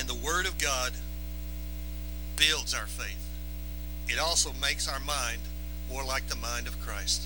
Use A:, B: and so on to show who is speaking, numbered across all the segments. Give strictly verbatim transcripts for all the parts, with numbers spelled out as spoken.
A: And the Word of God builds our faith. It also makes our mind more like the mind of Christ.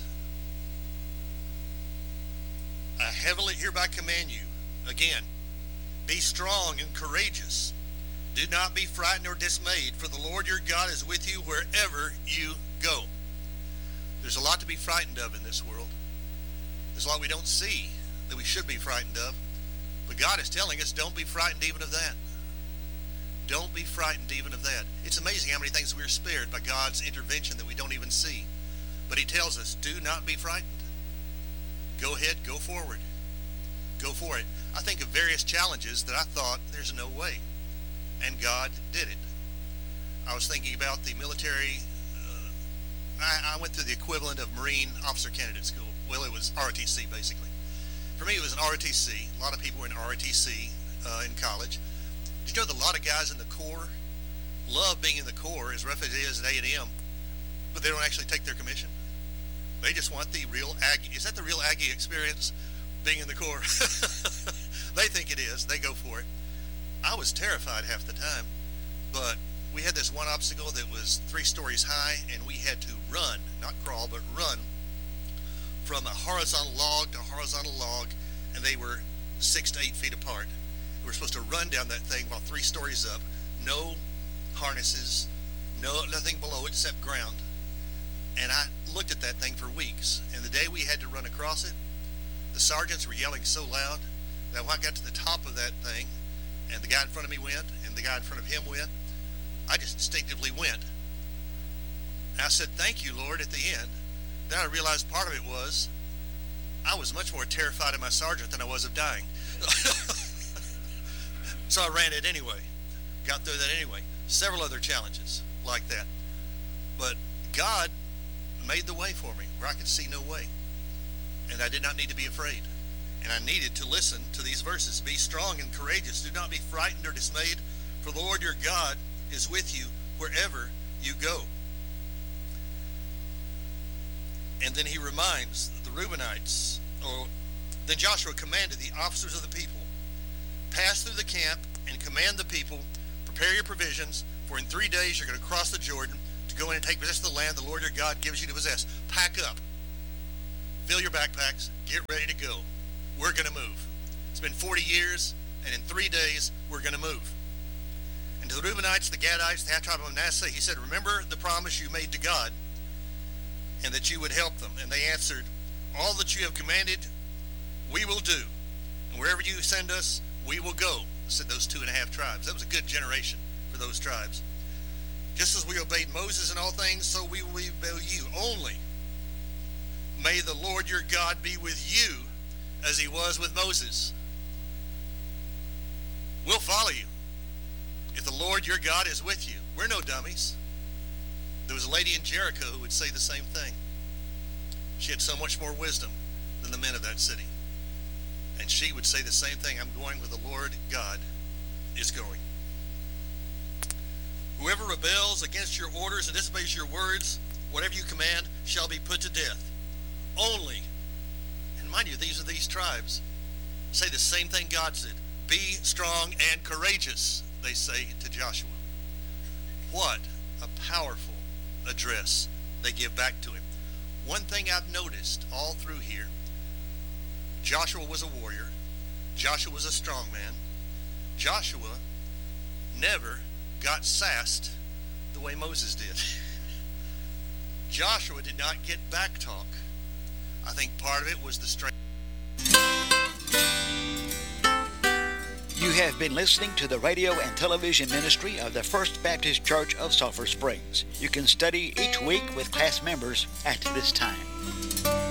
A: I heavily hereby command you, again, be strong and courageous. Do not be frightened or dismayed, for the Lord your God is with you wherever you go. There's a lot to be frightened of in this world. There's a lot we don't see that we should be frightened of. But God is telling us, don't be frightened even of that. Don't be frightened even of that. It's amazing how many things we're spared by God's intervention that we don't even see. But he tells us, do not be frightened. Go ahead, go forward. Go for it. I think of various challenges that I thought there's no way. And God did it. I was thinking about the military. Uh, I, I went through the equivalent of Marine Officer Candidate School. Well, it was R O T C, basically. For me, it was an R O T C. A lot of people were in R O T C uh, in college. Did you know that a lot of guys in the Corps love being in the Corps, as rough as it is at A and M, but they don't actually take their commission? They just want the real Aggie. Is that the real Aggie experience, being in the Corps? They think it is. They go for it. I was terrified half the time, but we had this one obstacle that was three stories high, and we had to run, not crawl, but run from a horizontal log to a horizontal log, and they were six to eight feet apart. We were supposed to run down that thing while three stories up. No harnesses, no nothing below it except ground. And I looked at that thing for weeks. And the day we had to run across it, the sergeants were yelling so loud that when I got to the top of that thing, and the guy in front of me went, and the guy in front of him went, I just instinctively went. And I said, thank you, Lord, at the end. Then I realized part of it was I was much more terrified of my sergeant than I was of dying. So I ran it anyway. Got through that anyway. Several other challenges like that. But God made the way for me where I could see no way. And I did not need to be afraid. And I needed to listen to these verses. Be strong and courageous. Do not be frightened or dismayed, for the Lord your God is with you wherever you go. And then he reminds the Reubenites, or then Joshua commanded the officers of the people, pass through the camp and command the people, prepare your provisions, for in three days you're going to cross the Jordan to go in and take possession of the land the Lord your God gives you to possess. Pack up. Fill your backpacks. Get ready to go. We're going to move. It's been forty years, and in three days, we're going to move. And to the Reubenites, the Gadites, the half-tribe of Manasseh, he said, remember the promise you made to God, and that you would help them. And they answered, all that you have commanded, we will do. And wherever you send us, we will go, said those two and a half tribes. That was a good generation for those tribes. Just as we obeyed Moses in all things, so we will obey you. Only may the Lord your God be with you as he was with Moses. We'll follow you if the Lord your God is with you. We're no dummies. There was a lady in Jericho who would say the same thing. She had so much more wisdom than the men of that city. And she would say the same thing. I'm going where the Lord God is going. Whoever rebels against your orders and disobeys your words, whatever you command, shall be put to death. Only, and mind you, these are these tribes, say the same thing God said. Be strong and courageous, they say to Joshua. What a powerful address they give back to him. One thing I've noticed all through here, Joshua was a warrior. Joshua was a strong man. Joshua never got sassed the way Moses did. Joshua did not get back talk. I think part of it was the strength.
B: You have been listening to the radio and television ministry of the First Baptist Church of Sulphur Springs. You can study each week with class members at this time.